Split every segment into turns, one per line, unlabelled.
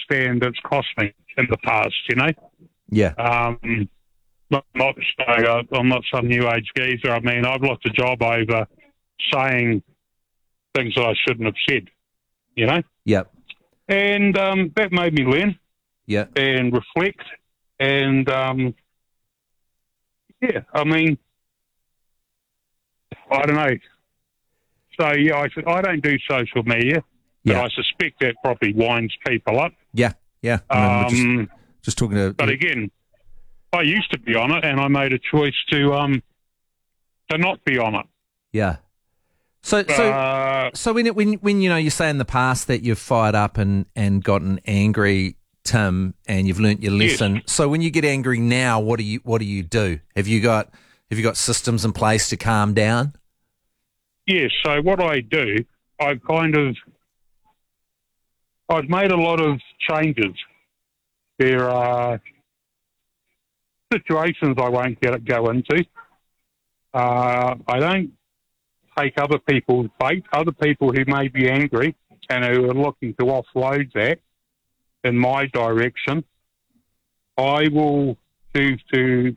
understand it's cost me in the past, you know.
Yeah.
Not to say I'm not some new age geezer. I mean, I've lost a job over saying things that I shouldn't have said, you know.
Yep.
And that made me learn.
Yeah.
And reflect. And yeah, I mean, I don't know. So yeah, I don't do social media, but I suspect that probably winds people up.
Yeah. Yeah. I mean, we're just talking to.
But again, I used to be on it, and I made a choice to not be on it.
Yeah. So when you know, you say in the past that you've fired up and gotten angry, Tim, and you've learnt your lesson. Yes. So when you get angry now, what do you do? Have you got systems in place to calm down?
Yes. So what I do, I've made a lot of changes. There are situations I won't go into. I don't take other people's bait, other people who may be angry and who are looking to offload that in my direction. I will choose to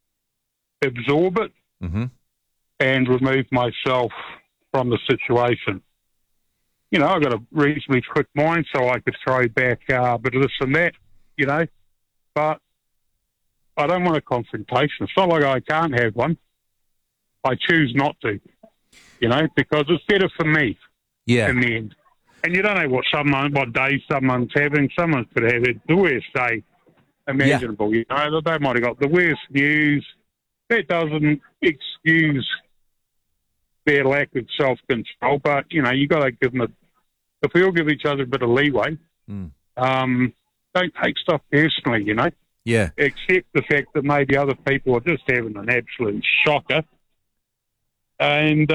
absorb it and remove myself from the situation. You know, I've got a reasonably quick mind, so I could throw back a bit of this and that, you know, but I don't want a confrontation. It's not like I can't have one. I choose not to, you know, because it's better for me in the end. And you don't know what day someone's having. Someone could have the worst day imaginable. You know, they might have got the worst news. That doesn't excuse their lack of self-control, but, you know, you got to give them if we all give each other a bit of leeway, don't take stuff personally, you know.
Yeah.
Accept the fact that maybe other people are just having an absolute shocker. And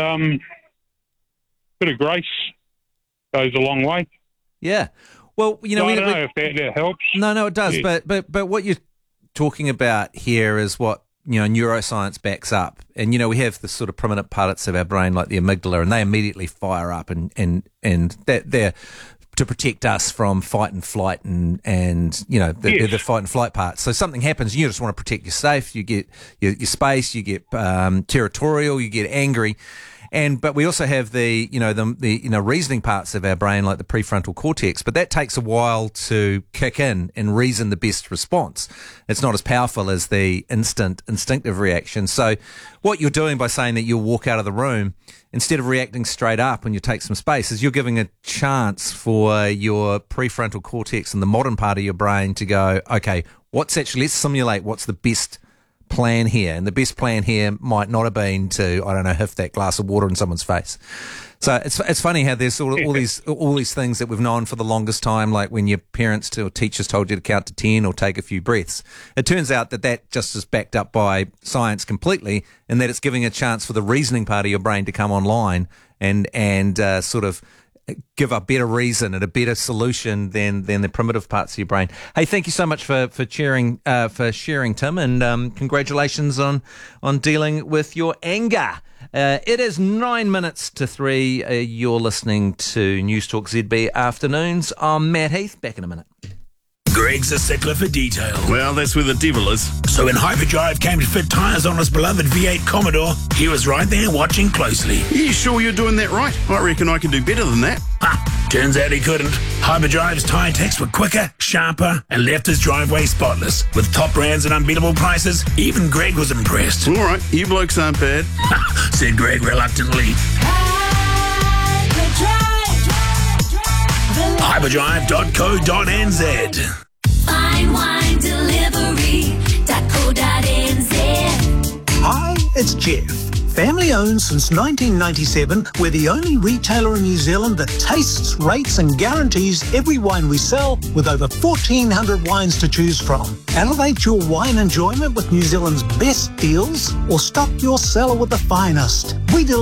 bit of grace goes a long way.
Yeah. Well, you know,
I don't know if that helps.
No, it does.
Yeah.
But what you're talking about here is what, you know, neuroscience backs up. And, you know, we have the sort of primitive parts of our brain like the amygdala, and they immediately fire up and they're to protect us from fight and flight and you know, they're the fight and flight parts. So something happens, you just want to protect your safe, you get your space, you get territorial, you get angry. But we also have the reasoning parts of our brain, like the prefrontal cortex, but that takes a while to kick in and reason the best response. It's not as powerful as the instinctive reaction. So what you're doing by saying that you'll walk out of the room, instead of reacting straight up when you take some space, is you're giving a chance for your prefrontal cortex and the modern part of your brain to go, okay, let's simulate what's the best plan here. And the best plan here might not have been to, I don't know, hiff that glass of water in someone's face. So it's funny how there's all these things that we've known for the longest time, like when your parents or teachers told you to count to 10 or take a few breaths. It turns out that just is backed up by science completely, and that it's giving a chance for the reasoning part of your brain to come online and sort of give a better reason and a better solution than the primitive parts of your brain. Hey, thank you so much for sharing, Tim, and congratulations on dealing with your anger. It is 9 minutes to 3. You're listening to News Talk ZB Afternoons. I'm Matt Heath. Back in a minute.
Greg's a stickler for detail.
Well, that's where the devil is.
So when Hyperdrive came to fit tyres on his beloved V8 Commodore, he was right there watching closely.
Are you sure you're doing that right? I reckon I can do better than that.
Ha! Turns out he couldn't. Hyperdrive's tyre techs were quicker, sharper, and left his driveway spotless. With top brands and unbeatable prices, even Greg was impressed.
All right, you blokes aren't bad.
Ha! Said Greg reluctantly. Hyperdrive.co.nz.
Fine wine delivery.co.nz.
Hi, it's Jeff. Family owned since 1997, we're the only retailer in New Zealand that tastes, rates and guarantees every wine we sell, with over 1,400 wines to choose from. Elevate your wine enjoyment with New Zealand's best deals, or stock your cellar with the finest. We deliver